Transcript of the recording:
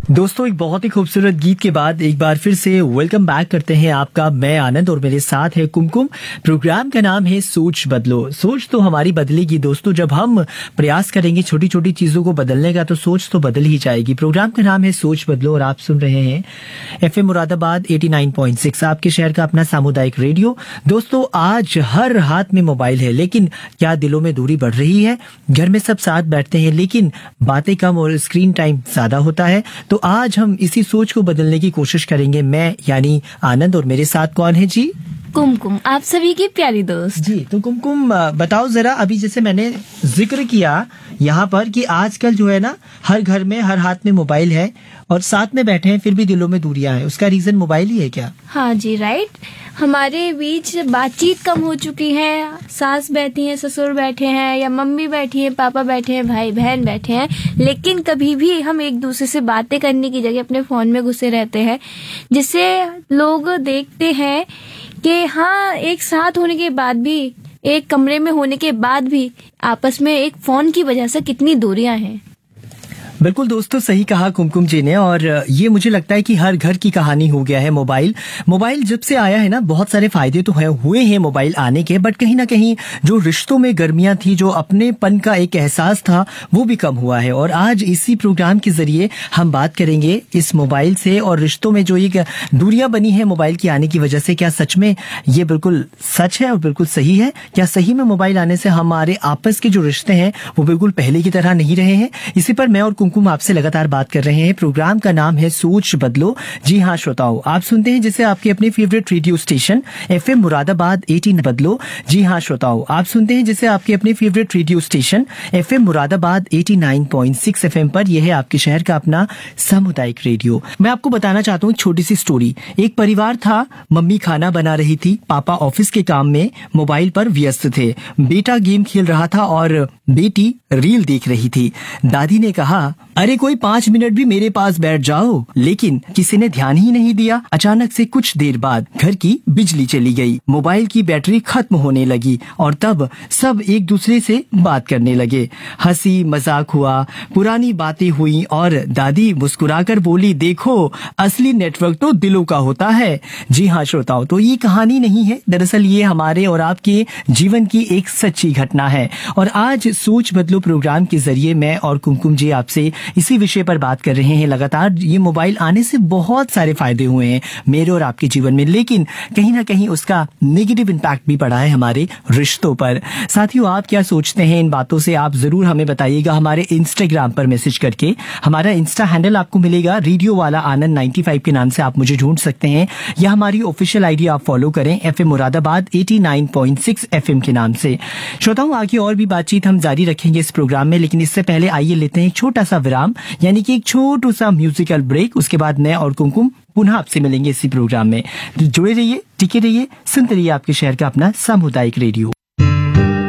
दोस्तों, एक बहुत ही खूबसूरत गीत के बाद एक बार फिर से वेलकम बैक करते हैं आपका। मैं आनंद और मेरे साथ है कुमकुम। प्रोग्राम का नाम है सोच बदलो। सोच तो हमारी बदलेगी दोस्तों, जब हम प्रयास करेंगे छोटी छोटी चीजों को बदलने का तो सोच तो बदल ही जाएगी। प्रोग्राम का नाम है सोच बदलो और आप सुन रहे हैं एफएम मुरादाबाद 89.6, आपके शहर का अपना सामुदायिक रेडियो। दोस्तों, आज हर हाथ में मोबाइल है, लेकिन क्या दिलों में दूरी बढ़ रही है? घर में सब साथ बैठते हैं लेकिन बातें कम और स्क्रीन टाइम ज्यादा होता है। तो आज हम इसी सोच को बदलने की कोशिश करेंगे। मैं यानी आनंद और मेरे साथ कौन है जी? कुमकुम, आप सभी की प्यारी दोस्त जी। तो कुमकुम बताओ जरा, अभी जैसे मैंने जिक्र किया यहाँ पर कि आजकल जो है ना, हर घर में हर हाथ में मोबाइल है और साथ में बैठे हैं फिर भी दिलों में दूरियां हैं। उसका रीजन मोबाइल ही है क्या? हाँ जी, राइट। हमारे बीच बातचीत कम हो चुकी है। सास बैठी है, ससुर बैठे हैं, या मम्मी बैठी है, पापा बैठे हैं, भाई बहन बैठे हैं, लेकिन कभी भी हम एक दूसरे से बातें करने की जगह अपने फोन में घुसे रहते हैं, जिससे लोग देखते हैं कि हाँ, एक साथ होने के बाद भी, एक कमरे में होने के बाद भी आपस में एक फोन की वजह से कितनी दूरियां हैं। बिल्कुल दोस्तों, सही कहा कुमकुम जी ने। और ये मुझे लगता है कि हर घर की कहानी हो गया है मोबाइल जब से आया है ना, बहुत सारे फायदे तो हुए हैं मोबाइल आने के, बट कहीं ना कहीं जो रिश्तों में गर्मियां थी, जो अपनेपन का एक एहसास था, वो भी कम हुआ है। और आज इसी प्रोग्राम के जरिए हम बात करेंगे इस मोबाइल से और रिश्तों में जो एक दूरियां बनी है मोबाइल के आने की वजह से। क्या सच में ये बिल्कुल सच है और बिल्कुल सही है? क्या सही में मोबाइल आने से हमारे आपस के जो रिश्ते हैं वो बिल्कुल पहले की तरह नहीं रहे हैं? इसी पर मैं और कुमकुम आपसे लगातार बात कर रहे हैं। प्रोग्राम का नाम है सोच बदलो। जी हाँ श्रोताओं, आप सुनते हैं जिसे आपके अपने favourite radio station FM Moradabad 89 बदलो। जी हाँ श्रोताओं, आप सुनते हैं जिसे आपके अपने favourite radio station FM Moradabad 89.6 FM पर। यह है आपके शहर का अपना सामुदायिक रेडियो। मैं आपको बताना चाहता हूँ एक छोटी सी स्टोरी। एक परिवार था, मम्मी खाना बना रही थी, पापा ऑफिस के काम में मोबाइल पर व्यस्त थे, बेटा गेम खेल रहा था और बेटी रील देख रही थी। दादी ने कहा, अरे कोई 5 मिनट भी मेरे पास बैठ जाओ, लेकिन किसी ने ध्यान ही नहीं दिया। अचानक से कुछ देर बाद घर की बिजली चली गई, मोबाइल की बैटरी खत्म होने लगी और तब सब एक दूसरे से बात करने लगे। हंसी मजाक हुआ, पुरानी बातें हुई और दादी मुस्कुराकर बोली, देखो असली नेटवर्क तो दिलों का होता है। जी हाँ श्रोताओं, तो ये कहानी नहीं है, दरअसल ये हमारे और आपके जीवन की एक सच्ची घटना है। और आज सोच बदलो प्रोग्राम के जरिए मैं और कुमकुम जी आपसे इसी विषय पर बात कर रहे हैं। लगातार ये मोबाइल आने से बहुत सारे फायदे हुए हैं मेरे और आपके जीवन में, लेकिन कहीं ना कहीं उसका नेगेटिव इम्पैक्ट भी पड़ा है हमारे रिश्तों पर। साथियों, आप क्या सोचते हैं इन बातों से? आप जरूर हमें बताइएगा हमारे इंस्टाग्राम पर मैसेज करके। हमारा इंस्टा हैंडल आपको मिलेगा रेडियो वाला आनंद 95 के नाम से, आप मुझे ढूंढ सकते हैं, या हमारी ऑफिशियल आईडी आप फॉलो करें एफएम मुरादाबाद 89.6 एफएम के नाम से। श्रोताओं, आगे और भी बातचीत हम जारी रखेंगे इस प्रोग्राम में, लेकिन इससे पहले आइए लेते हैं एक छोटा सा विराम, यानी कि एक छोटू सा म्यूजिकल ब्रेक। उसके बाद मैं और कुमकुम पुनः आपसे मिलेंगे इसी प्रोग्राम में। जुड़े रहिए, टिके रहिए, सुनते रहिए आपके शहर का अपना सामुदायिक रेडियो।